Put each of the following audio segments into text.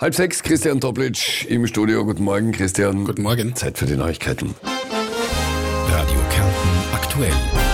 6:30, Christian Toplitsch im Studio. Guten Morgen, Christian. Guten Morgen. Zeit für die Neuigkeiten. Radio Kärnten aktuell.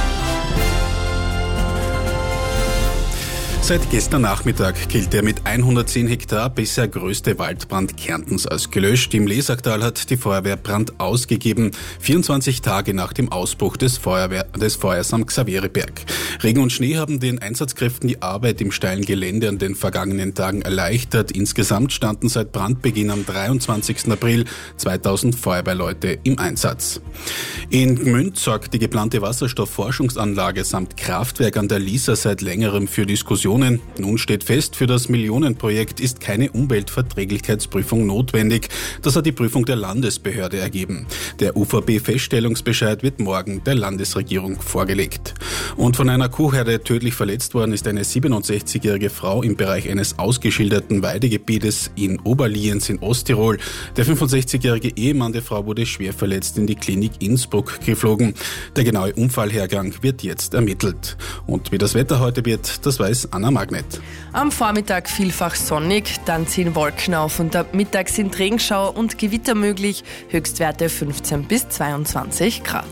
Seit gestern Nachmittag gilt der mit 110 Hektar bisher größte Waldbrand Kärntens als gelöscht. Im Lesachtal hat die Feuerwehr Brand ausgegeben, 24 Tage nach dem Ausbruch des Feuers am Xaveriberg. Regen und Schnee haben den Einsatzkräften die Arbeit im steilen Gelände an den vergangenen Tagen erleichtert. Insgesamt standen seit Brandbeginn am 23. April 2000 Feuerwehrleute im Einsatz. In Gmünd sorgt die geplante Wasserstoffforschungsanlage samt Kraftwerk an der Liesa seit längerem für Diskussionen. Nun steht fest, für das Millionenprojekt ist keine Umweltverträglichkeitsprüfung notwendig. Das hat die Prüfung der Landesbehörde ergeben. Der UVP-Feststellungsbescheid wird morgen der Landesregierung vorgelegt. Und von einer Kuhherde tödlich verletzt worden ist eine 67-jährige Frau im Bereich eines ausgeschilderten Weidegebietes in Oberlienz in Osttirol. Der 65-jährige Ehemann der Frau wurde schwer verletzt in die Klinik Innsbruck geflogen. Der genaue Unfallhergang wird jetzt ermittelt. Und wie das Wetter heute wird, das weiß Anna Magnet. Am Vormittag vielfach sonnig, dann ziehen Wolken auf und ab Mittag sind Regenschauer und Gewitter möglich. Höchstwerte 15 bis 22 Grad.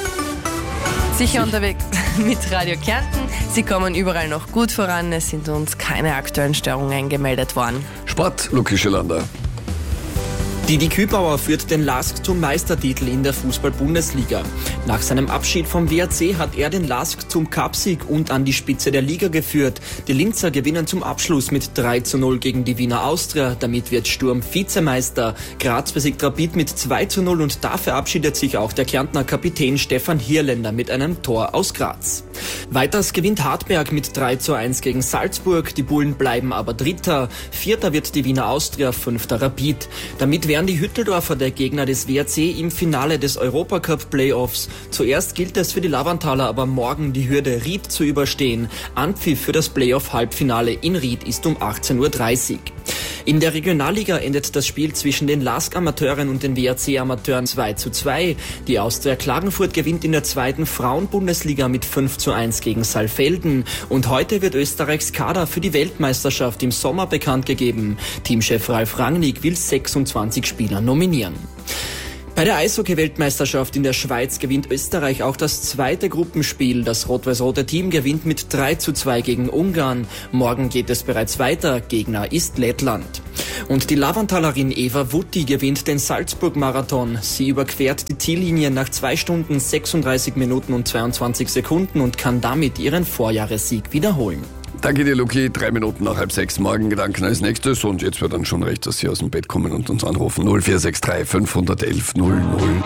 Sicher unterwegs mit Radio Kärnten. Sie kommen überall noch gut voran. Es sind uns keine aktuellen Störungen gemeldet worden. Sport, Luki Schelander. Didi Kübauer führt den LASK zum Meistertitel in der Fußball-Bundesliga. Nach seinem Abschied vom WRC hat er den LASK zum Cupsieg und an die Spitze der Liga geführt. Die Linzer gewinnen zum Abschluss mit 3:0 gegen die Wiener Austria. Damit wird Sturm Vizemeister. Graz besiegt Rapid mit 2:0 und da verabschiedet sich auch der Kärntner Kapitän Stefan Hierländer mit einem Tor aus Graz. Weiters gewinnt Hartberg mit 3:1 gegen Salzburg. Die Bullen bleiben aber Dritter. Vierter wird die Wiener Austria, Fünfter Rapid. Damit wären die Hütteldorfer der Gegner des WRC im Finale des Europacup-Playoffs. Zuerst gilt es für die Lavantaler aber morgen die Hürde Ried zu überstehen. Anpfiff für das Playoff-Halbfinale in Ried ist um 18:30 Uhr. In der Regionalliga endet das Spiel zwischen den LASK-Amateuren und den WRC-Amateuren 2:2. Die Austria Klagenfurt gewinnt in der zweiten Frauen-Bundesliga mit 5:1 gegen Saalfelden. Und heute wird Österreichs Kader für die Weltmeisterschaft im Sommer bekannt gegeben. Teamchef Ralf Rangnick will 26 Spieler nominieren. Bei der Eishockey-Weltmeisterschaft in der Schweiz gewinnt Österreich auch das zweite Gruppenspiel. Das rot-weiß-rote Team gewinnt mit 3:2 gegen Ungarn. Morgen geht es bereits weiter. Gegner ist Lettland. Und die Lavantalerin Eva Wutti gewinnt den Salzburg-Marathon. Sie überquert die Ziellinie nach 2 Stunden, 36 Minuten und 22 Sekunden und kann damit ihren Vorjahressieg wiederholen. Danke dir, Luki. 3 Minuten nach 5:30 morgen. Gedanken als nächstes. Und jetzt wird dann schon recht, dass Sie aus dem Bett kommen und uns anrufen. 0463 511 00.